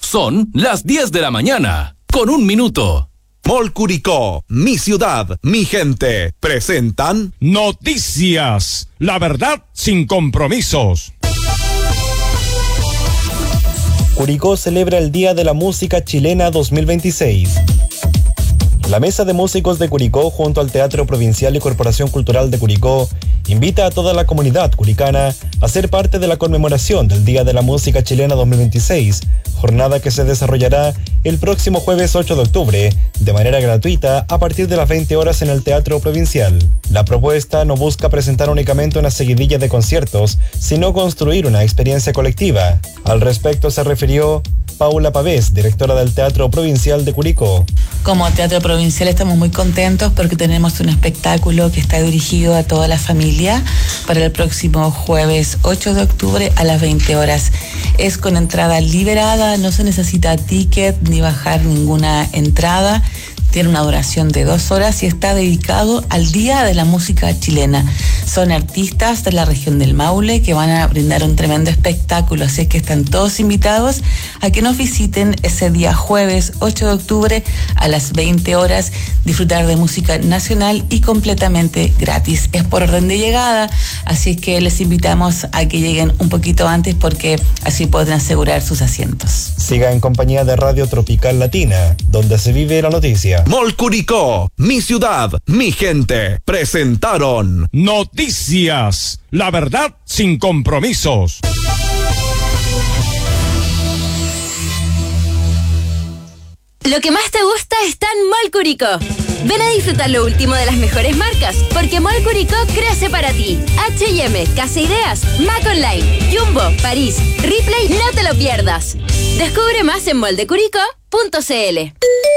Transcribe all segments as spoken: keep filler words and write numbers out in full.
Son las diez de la mañana, con un minuto. Mall Curicó, mi ciudad, mi gente, presentan Noticias, la verdad sin compromisos. Curicó celebra el Día de la Música Chilena dos mil veintiséis. La Mesa de Músicos de Curicó, junto al Teatro Provincial y Corporación Cultural de Curicó, invita a toda la comunidad curicana a ser parte de la conmemoración del Día de la Música Chilena dos mil veintiséis, jornada que se desarrollará el próximo jueves ocho de octubre, de manera gratuita a partir de las veinte horas en el Teatro Provincial. La propuesta no busca presentar únicamente una seguidilla de conciertos, sino construir una experiencia colectiva. Al respecto se refirió Paula Pavés, directora del Teatro Provincial de Curicó. Como Teatro Provincial estamos muy contentos porque tenemos un espectáculo que está dirigido a toda la familia para el próximo jueves ocho de octubre a las veinte horas. Es con entrada liberada, no se necesita ticket ni bajar ninguna entrada. Tiene una duración de dos horas y está dedicado al Día de la Música Chilena. Son artistas de la región del Maule que van a brindar un tremendo espectáculo, así es que están todos invitados a que nos visiten ese día jueves ocho de octubre a las veinte horas, disfrutar de música nacional y completamente gratis. Es por orden de llegada, así es que les invitamos a que lleguen un poquito antes porque así pueden asegurar sus asientos. Siga en compañía de Radio Tropical Latina, donde se vive la noticia. Mall Curicó, mi ciudad, mi gente, presentaron Noticias, la verdad sin compromisos. Lo que más te gusta está en Mall Curicó. Ven a disfrutar lo último de las mejores marcas, porque Mall Curicó crece para ti. H y M, Casa Ideas, Mac Online, Jumbo, París, Ripley, no te lo pierdas. Descubre más en moldecuricó punto cl.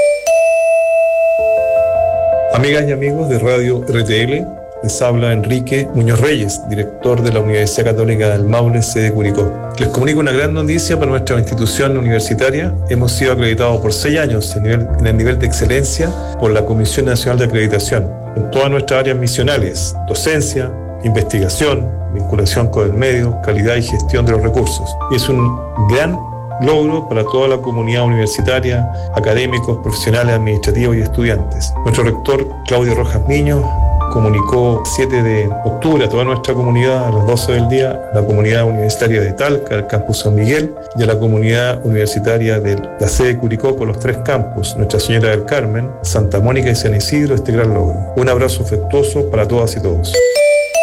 Amigas y amigos de Radio R T L, les habla Enrique Muñoz Reyes, director de la Universidad Católica del Maule, sede Curicó. Les comunico una gran noticia para nuestra institución universitaria. Hemos sido acreditados por seis años en, nivel, en el nivel de excelencia por la Comisión Nacional de Acreditación en todas nuestras áreas misionales: docencia, investigación, vinculación con el medio, calidad y gestión de los recursos. Es un gran logro para toda la comunidad universitaria, académicos, profesionales, administrativos y estudiantes. Nuestro rector, Claudio Rojas Miño, comunicó siete de octubre a toda nuestra comunidad a las doce del día, a la comunidad universitaria de Talca, al campus San Miguel, y a la comunidad universitaria de la sede Curicó con los tres campus, Nuestra Señora del Carmen, Santa Mónica y San Isidro, este gran logro. Un abrazo afectuoso para todas y todos.